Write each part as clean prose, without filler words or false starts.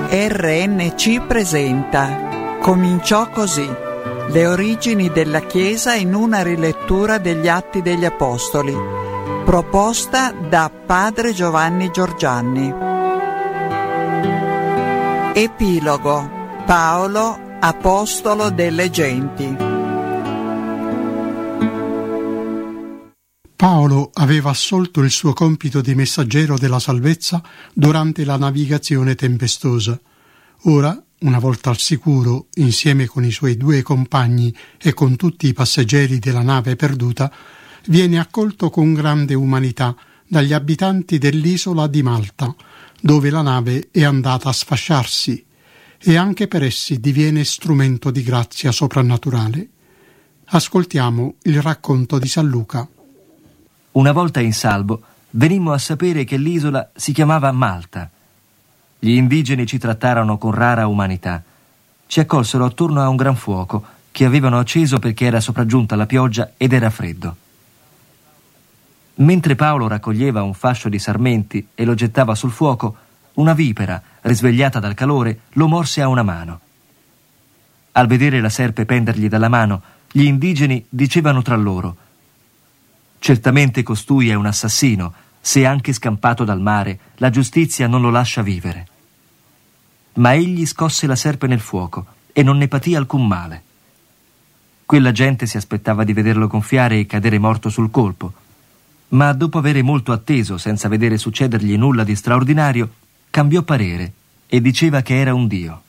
RNC presenta Cominciò così. Le origini della Chiesa in una rilettura degli Atti degli Apostoli, proposta da Padre Giovanni Giorgianni. Epilogo. Paolo, apostolo delle genti. Paolo aveva assolto il suo compito di messaggero della salvezza durante la navigazione tempestosa. Ora, una volta al sicuro, insieme con i suoi 2 compagni e con tutti i passeggeri della nave perduta, viene accolto con grande umanità dagli abitanti dell'isola di Malta, dove la nave è andata a sfasciarsi, e anche per essi diviene strumento di grazia soprannaturale. Ascoltiamo il racconto di San Luca. Una volta in salvo, venimmo a sapere che l'isola si chiamava Malta. Gli indigeni ci trattarono con rara umanità. Ci accolsero attorno a un gran fuoco che avevano acceso perché era sopraggiunta la pioggia ed era freddo. Mentre Paolo raccoglieva un fascio di sarmenti e lo gettava sul fuoco, una vipera, risvegliata dal calore, lo morse a una mano. Al vedere la serpe pendergli dalla mano, gli indigeni dicevano tra loro: «Certamente costui è un assassino, se anche scampato dal mare, la giustizia non lo lascia vivere». Ma egli scosse la serpe nel fuoco e non ne patì alcun male. Quella gente si aspettava di vederlo gonfiare e cadere morto sul colpo, ma dopo avere molto atteso senza vedere succedergli nulla di straordinario, cambiò parere e diceva che era un dio.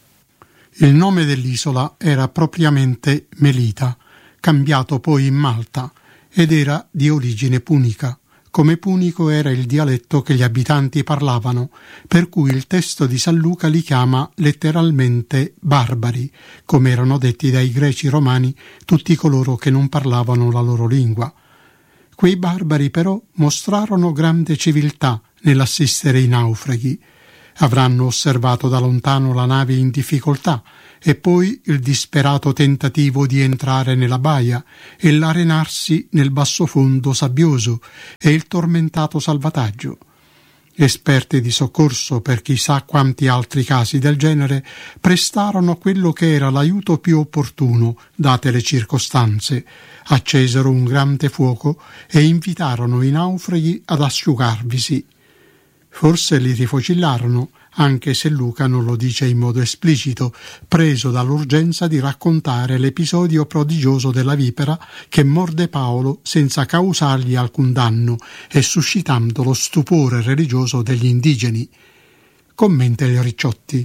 Il nome dell'isola era propriamente Melita, cambiato poi in Malta, ed era di origine punica, come punico era il dialetto che gli abitanti parlavano, per cui il testo di San Luca li chiama letteralmente barbari, come erano detti dai greci romani tutti coloro che non parlavano la loro lingua. Quei barbari però mostrarono grande civiltà nell'assistere i naufraghi. Avranno osservato da lontano la nave in difficoltà e poi il disperato tentativo di entrare nella baia e l'arenarsi nel bassofondo sabbioso e il tormentato salvataggio. Esperti di soccorso per chissà quanti altri casi del genere prestarono quello che era l'aiuto più opportuno, date le circostanze. Accesero un grande fuoco e invitarono i naufraghi ad asciugarvisi. Forse li rifocillarono, anche se Luca non lo dice in modo esplicito, preso dall'urgenza di raccontare l'episodio prodigioso della vipera che morde Paolo senza causargli alcun danno e suscitando lo stupore religioso degli indigeni. Commenta il Ricciotti.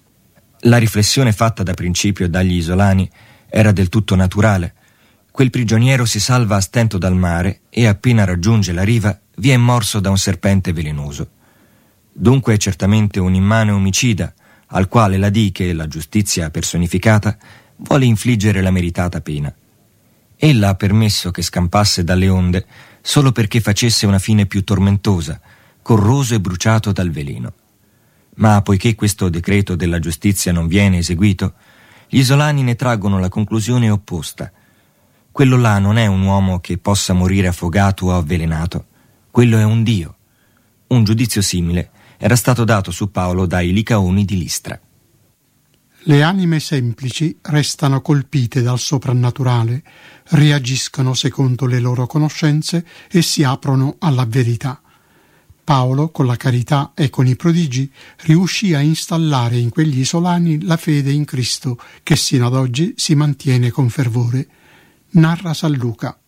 La riflessione fatta da principio dagli isolani era del tutto naturale. Quel prigioniero si salva a stento dal mare e appena raggiunge la riva vi è morso da un serpente velenoso. Dunque è certamente un immane omicida, al quale la Diche, la giustizia personificata, vuole infliggere la meritata pena. Ella ha permesso che scampasse dalle onde solo perché facesse una fine più tormentosa, corroso e bruciato dal veleno. Ma poiché questo decreto della giustizia non viene eseguito, gli isolani ne traggono la conclusione opposta. Quello là non è un uomo che possa morire affogato o avvelenato, quello è un dio. Un giudizio simile era stato dato su Paolo dai Licaoni di Listra. Le anime semplici restano colpite dal soprannaturale, reagiscono secondo le loro conoscenze e si aprono alla verità. Paolo, con la carità e con i prodigi, riuscì a installare in quegli isolani la fede in Cristo, che sino ad oggi si mantiene con fervore. Narra San Luca.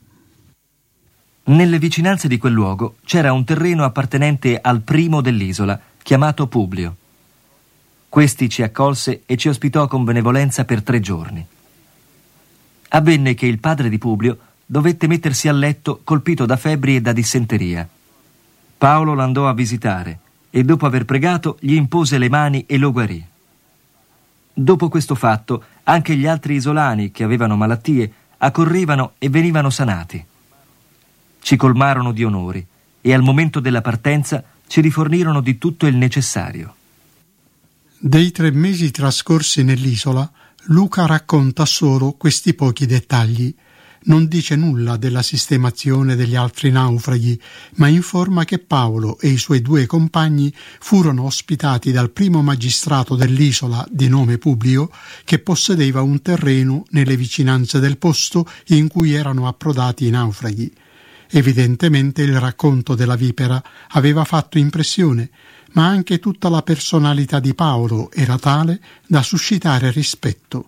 Nelle vicinanze di quel luogo c'era un terreno appartenente al primo dell'isola, chiamato Publio. Questi ci accolse e ci ospitò con benevolenza per 3 giorni. Avvenne che il padre di Publio dovette mettersi a letto colpito da febbri e da dissenteria. Paolo l'andò a visitare e dopo aver pregato gli impose le mani e lo guarì. Dopo questo fatto anche gli altri isolani che avevano malattie accorrevano e venivano sanati. Ci colmarono di onori e al momento della partenza ci rifornirono di tutto il necessario. Dei 3 mesi trascorsi nell'isola, Luca racconta solo questi pochi dettagli. non dice nulla della sistemazione degli altri naufraghi, ma informa che Paolo e i suoi 2 compagni furono ospitati dal primo magistrato dell'isola di nome Publio, che possedeva un terreno nelle vicinanze del posto in cui erano approdati i naufraghi. Evidentemente il racconto della vipera aveva fatto impressione, ma anche tutta la personalità di Paolo era tale da suscitare rispetto.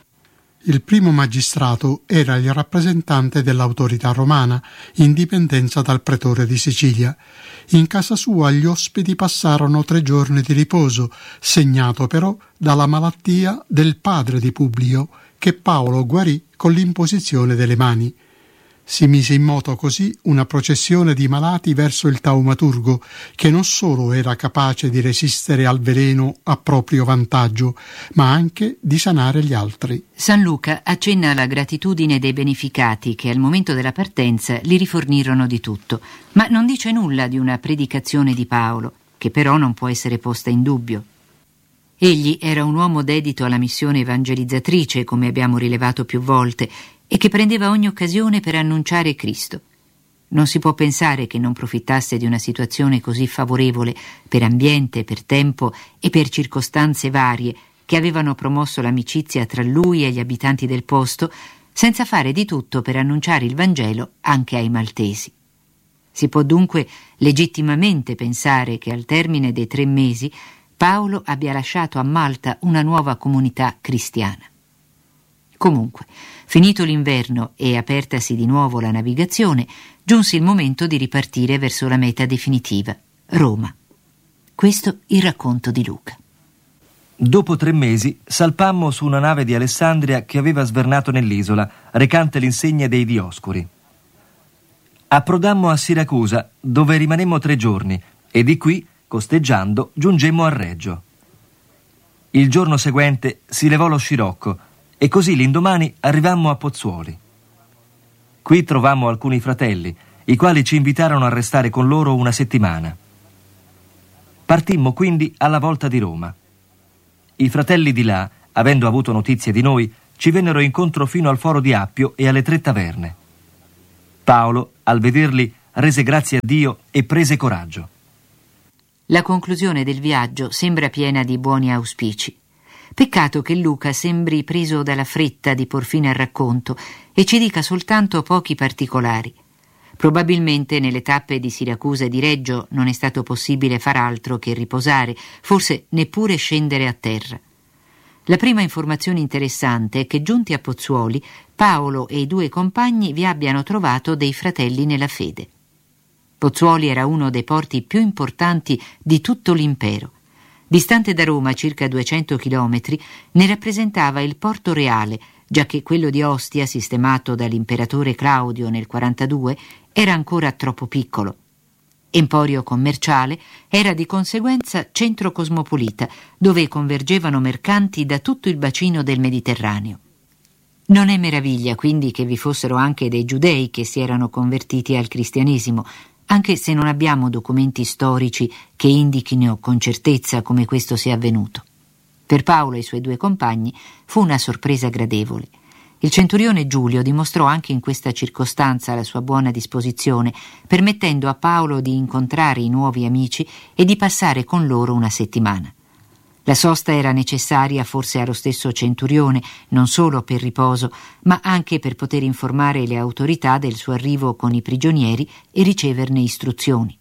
Il primo magistrato era il rappresentante dell'autorità romana, in dipendenza dal pretore di Sicilia. In casa sua gli ospiti passarono 3 giorni di riposo, segnato però dalla malattia del padre di Publio, che Paolo guarì con l'imposizione delle mani. Si mise in moto così una processione di malati verso il taumaturgo, che non solo era capace di resistere al veleno a proprio vantaggio, ma anche di sanare gli altri. San Luca accenna alla gratitudine dei beneficati che al momento della partenza li rifornirono di tutto, ma non dice nulla di una predicazione di Paolo, che però non può essere posta in dubbio. Egli era un uomo dedito alla missione evangelizzatrice, come abbiamo rilevato più volte, e che prendeva ogni occasione per annunciare Cristo. Non si può pensare che non profittasse di una situazione così favorevole per ambiente, per tempo e per circostanze varie che avevano promosso l'amicizia tra lui e gli abitanti del posto, senza fare di tutto per annunciare il Vangelo anche ai maltesi. Si può dunque legittimamente pensare che al termine dei 3 mesi Paolo abbia lasciato a Malta una nuova comunità cristiana. Comunque, finito l'inverno e apertasi di nuovo la navigazione, giunse il momento di ripartire verso la meta definitiva, Roma. Questo il racconto di Luca. Dopo 3 mesi salpammo su una nave di Alessandria che aveva svernato nell'isola, recante l'insegna dei Dioscuri. Approdammo a Siracusa, dove rimanemmo 3 giorni, e di qui, costeggiando, giungemmo a Reggio. Il giorno seguente si levò lo scirocco, e così l'indomani arrivammo a Pozzuoli. Qui trovammo alcuni fratelli, i quali ci invitarono a restare con loro una settimana. Partimmo quindi alla volta di Roma. I fratelli di là, avendo avuto notizie di noi, ci vennero incontro fino al foro di Appio e alle 3 taverne. Paolo, al vederli, rese grazie a Dio e prese coraggio. La conclusione del viaggio sembra piena di buoni auspici. Peccato che Luca sembri preso dalla fretta di por fine al racconto e ci dica soltanto pochi particolari. Probabilmente nelle tappe di Siracusa e di Reggio non è stato possibile far altro che riposare, forse neppure scendere a terra. La prima informazione interessante è che giunti a Pozzuoli, Paolo e i 2 compagni vi abbiano trovato dei fratelli nella fede. Pozzuoli era uno dei porti più importanti di tutto l'impero. Distante da Roma circa 200 chilometri, ne rappresentava il porto reale, giacché quello di Ostia, sistemato dall'imperatore Claudio nel 42, era ancora troppo piccolo. Emporio commerciale, era di conseguenza centro cosmopolita, dove convergevano mercanti da tutto il bacino del Mediterraneo. Non è meraviglia quindi che vi fossero anche dei giudei che si erano convertiti al cristianesimo, anche se non abbiamo documenti storici che indichino con certezza come questo sia avvenuto. Per Paolo e i suoi 2 compagni fu una sorpresa gradevole. Il centurione Giulio dimostrò anche in questa circostanza la sua buona disposizione, permettendo a Paolo di incontrare i nuovi amici e di passare con loro una settimana. La sosta era necessaria forse allo stesso centurione, non solo per riposo, ma anche per poter informare le autorità del suo arrivo con i prigionieri e riceverne istruzioni.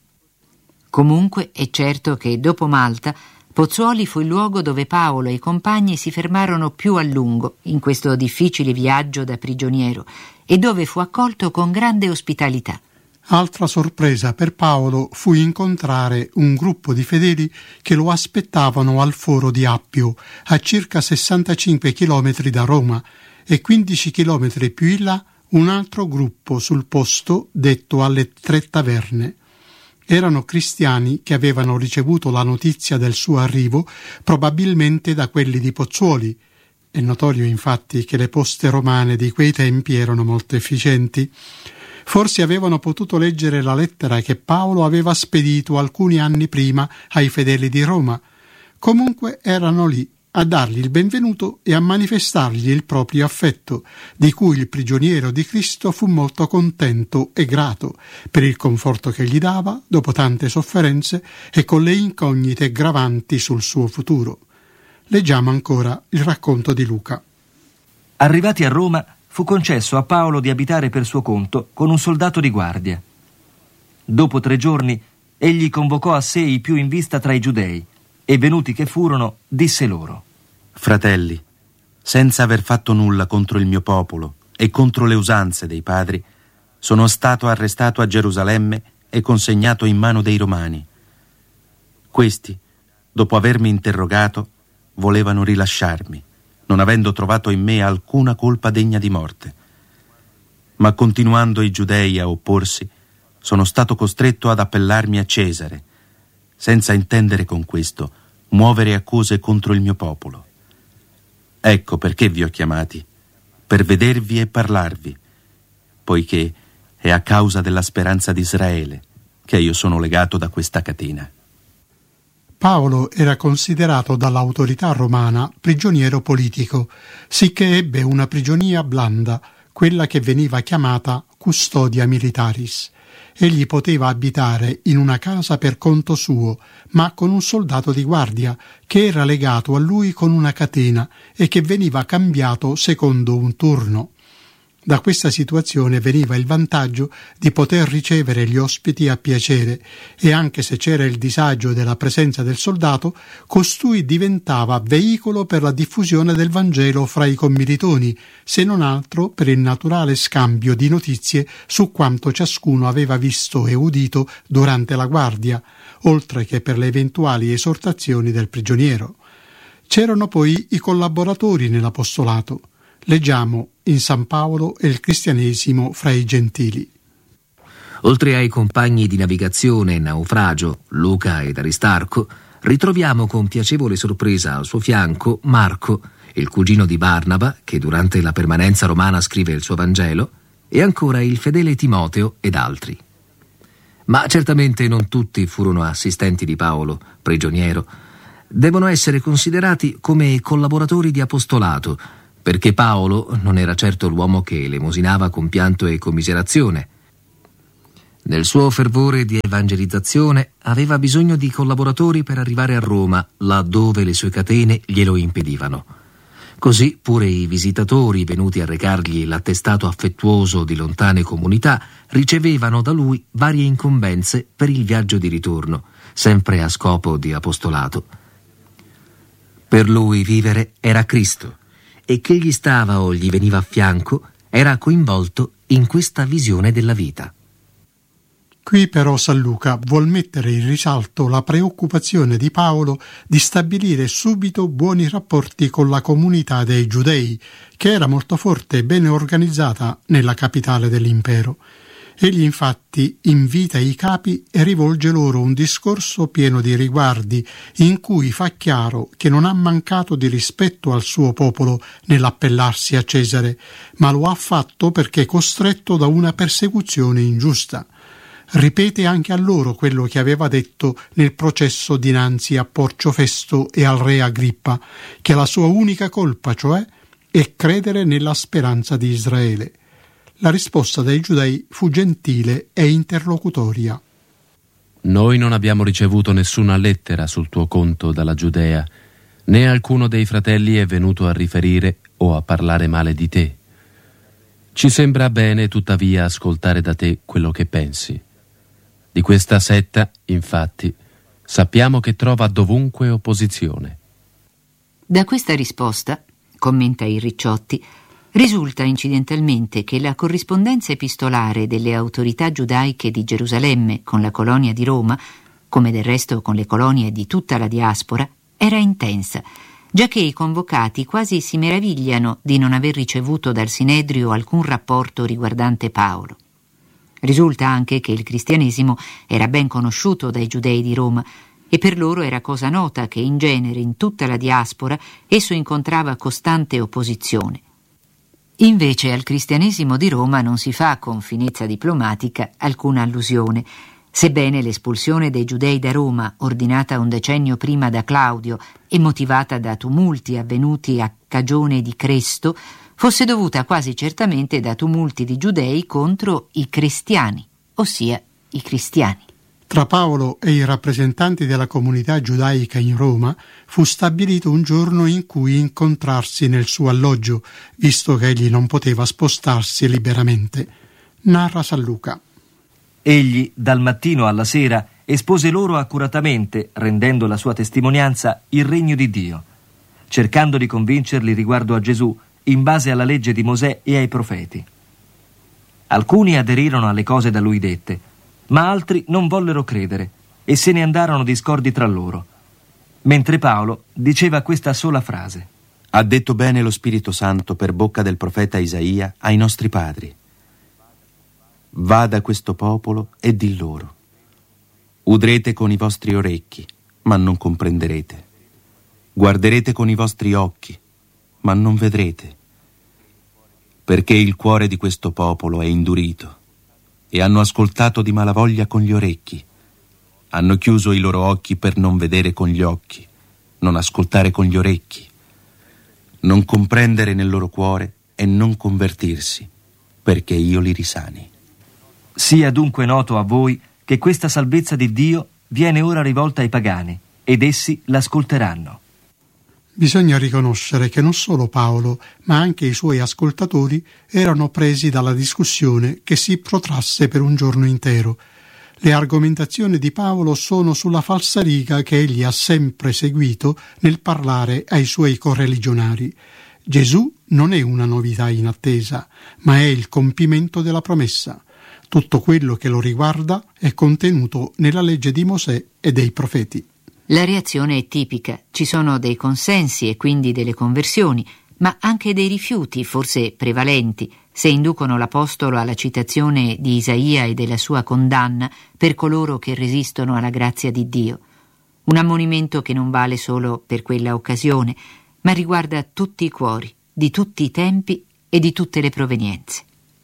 Comunque è certo che dopo Malta, Pozzuoli fu il luogo dove Paolo e i compagni si fermarono più a lungo in questo difficile viaggio da prigioniero e dove fu accolto con grande ospitalità. Altra sorpresa per Paolo fu incontrare un gruppo di fedeli che lo aspettavano al foro di Appio, a circa 65 chilometri da Roma, e 15 chilometri più in là un altro gruppo sul posto detto alle 3 taverne. Erano cristiani che avevano ricevuto la notizia del suo arrivo probabilmente da quelli di Pozzuoli. È notorio infatti che le poste romane di quei tempi erano molto efficienti. Forse avevano potuto leggere la lettera che Paolo aveva spedito alcuni anni prima ai fedeli di Roma. Comunque erano lì a dargli il benvenuto e a manifestargli il proprio affetto, di cui il prigioniero di Cristo fu molto contento e grato per il conforto che gli dava dopo tante sofferenze e con le incognite gravanti sul suo futuro. Leggiamo ancora il racconto di Luca. Arrivati a Roma, fu concesso a Paolo di abitare per suo conto con un soldato di guardia. Dopo 3 giorni, egli convocò a sé i più in vista tra i giudei e, venuti che furono, disse loro: Fratelli, senza aver fatto nulla contro il mio popolo e contro le usanze dei padri, sono stato arrestato a Gerusalemme e consegnato in mano dei Romani. Questi, dopo avermi interrogato, volevano rilasciarmi, non avendo trovato in me alcuna colpa degna di morte. Ma continuando i giudei a opporsi, sono stato costretto ad appellarmi a Cesare, senza intendere con questo muovere accuse contro il mio popolo. Ecco perché vi ho chiamati, per vedervi e parlarvi, poiché è a causa della speranza di Israele che io sono legato da questa catena. Paolo era considerato dall'autorità romana prigioniero politico, sicché ebbe una prigionia blanda, quella che veniva chiamata custodia militaris. Egli poteva abitare in una casa per conto suo, ma con un soldato di guardia che era legato a lui con una catena e che veniva cambiato secondo un turno. Da questa situazione veniva il vantaggio di poter ricevere gli ospiti a piacere e anche se c'era il disagio della presenza del soldato, costui diventava veicolo per la diffusione del Vangelo fra i commilitoni, se non altro per il naturale scambio di notizie su quanto ciascuno aveva visto e udito durante la guardia, oltre che per le eventuali esortazioni del prigioniero. C'erano poi i collaboratori nell'apostolato. Leggiamo in San Paolo e il cristianesimo fra i gentili. Oltre ai compagni di navigazione e naufragio, Luca ed Aristarco, ritroviamo con piacevole sorpresa al suo fianco Marco, il cugino di Barnaba, che durante la permanenza romana scrive il suo Vangelo, e ancora il fedele Timoteo ed altri. Ma certamente non tutti furono assistenti di Paolo, prigioniero. Devono essere considerati come collaboratori di apostolato, perché Paolo non era certo l'uomo che elemosinava con pianto e commiserazione. Nel suo fervore di evangelizzazione aveva bisogno di collaboratori per arrivare a Roma, laddove le sue catene glielo impedivano. Così pure i visitatori venuti a recargli l'attestato affettuoso di lontane comunità ricevevano da lui varie incombenze per il viaggio di ritorno, sempre a scopo di apostolato. Per lui vivere era Cristo, e chi gli stava o gli veniva a fianco era coinvolto in questa visione della vita. Qui però San Luca vuol mettere in risalto la preoccupazione di Paolo di stabilire subito buoni rapporti con la comunità dei giudei, che era molto forte e bene organizzata nella capitale dell'impero. Egli infatti invita i capi e rivolge loro un discorso pieno di riguardi, in cui fa chiaro che non ha mancato di rispetto al suo popolo nell'appellarsi a Cesare, ma lo ha fatto perché costretto da una persecuzione ingiusta. Ripete anche a loro quello che aveva detto nel processo dinanzi a Porcio Festo e al re Agrippa, che la sua unica colpa, cioè, è credere nella speranza di Israele. La risposta dei giudei fu gentile e interlocutoria. Noi non abbiamo ricevuto nessuna lettera sul tuo conto dalla Giudea, né alcuno dei fratelli è venuto a riferire o a parlare male di te. Ci sembra bene tuttavia ascoltare da te quello che pensi. Di questa setta, infatti, sappiamo che trova dovunque opposizione. Da questa risposta, commenta il Ricciotti, risulta incidentalmente che la corrispondenza epistolare delle autorità giudaiche di Gerusalemme con la colonia di Roma, come del resto con le colonie di tutta la diaspora, era intensa, giacché i convocati quasi si meravigliano di non aver ricevuto dal Sinedrio alcun rapporto riguardante Paolo. Risulta anche che il cristianesimo era ben conosciuto dai giudei di Roma e per loro era cosa nota che in genere in tutta la diaspora esso incontrava costante opposizione. Invece al cristianesimo di Roma non si fa con finezza diplomatica alcuna allusione, Sebbene l'espulsione dei giudei da Roma, ordinata un decennio prima da Claudio e motivata da tumulti avvenuti a cagione di Cresto, fosse dovuta quasi certamente da tumulti di giudei contro i cristiani, ossia i cristiani. Tra Paolo e i rappresentanti della comunità giudaica in Roma fu stabilito un giorno in cui incontrarsi nel suo alloggio, visto che egli non poteva spostarsi liberamente. Narra San Luca. Egli, dal mattino alla sera, espose loro accuratamente, rendendo la sua testimonianza, il regno di Dio, cercando di convincerli riguardo a Gesù, in base alla legge di Mosè e ai profeti. Alcuni aderirono alle cose da lui dette, ma altri non vollero credere e se ne andarono discordi tra loro, mentre Paolo diceva questa sola frase: Ha detto bene lo Spirito Santo per bocca del profeta Isaia ai nostri padri. Va da questo popolo e di loro: udrete con i vostri orecchi, ma non comprenderete. Guarderete con i vostri occhi, ma non vedrete. Perché il cuore di questo popolo è indurito, e hanno ascoltato di malavoglia con gli orecchi. Hanno chiuso i loro occhi per non vedere con gli occhi, non ascoltare con gli orecchi, non comprendere nel loro cuore e non convertirsi, perché io li risani. Sia dunque noto a voi che questa salvezza di Dio viene ora rivolta ai pagani, ed essi l'ascolteranno. Bisogna riconoscere che non solo Paolo, ma anche i suoi ascoltatori erano presi dalla discussione che si protrasse per un giorno intero. Le argomentazioni di Paolo sono sulla falsariga che egli ha sempre seguito nel parlare ai suoi correligionari. Gesù non è una novità in attesa, ma è il compimento della promessa. Tutto quello che lo riguarda è contenuto nella legge di Mosè e dei profeti. La reazione è tipica, ci sono dei consensi e quindi delle conversioni, ma anche dei rifiuti, forse prevalenti, se inducono l'Apostolo alla citazione di Isaia e della sua condanna per coloro che resistono alla grazia di Dio. Un ammonimento che non vale solo per quella occasione, ma riguarda tutti i cuori, di tutti i tempi e di tutte le provenienze.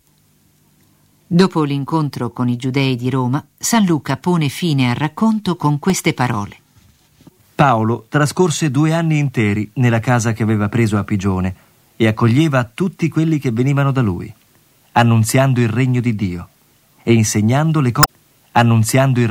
Dopo l'incontro con i giudei di Roma, San Luca pone fine al racconto con queste parole. Paolo trascorse 2 anni interi nella casa che aveva preso a pigione e accoglieva tutti quelli che venivano da lui, annunziando il regno di Dio e insegnando le cose,